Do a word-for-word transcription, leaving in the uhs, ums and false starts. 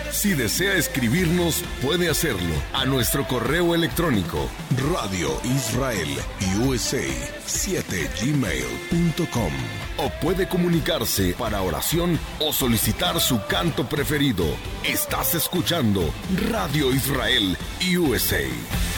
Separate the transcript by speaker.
Speaker 1: Si desea escribirnos, puede hacerlo a nuestro correo electrónico radio israel u s a siete gmail punto com o puede comunicarse para oración o solicitar su canto preferido. Estás escuchando Radio Israel U S A.